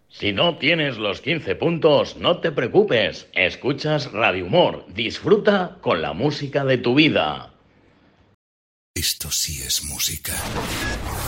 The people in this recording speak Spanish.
Si no tienes los 15 puntos, no te preocupes. Escuchas Radio Humor. Disfruta con la música de tu vida. Esto sí es música.